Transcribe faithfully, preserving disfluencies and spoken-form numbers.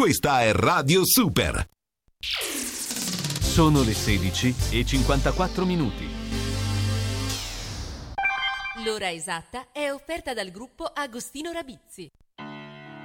Questa è Radio Super. Sono le sedici e cinquantaquattro minuti. L'ora esatta è offerta dal gruppo Agostino Rabizzi.